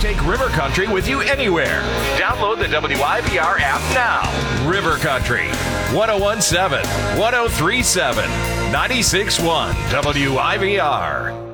take River Country with you anywhere. Download the WIVR app now. River Country, 1017, 1037, 96.1 WIVR.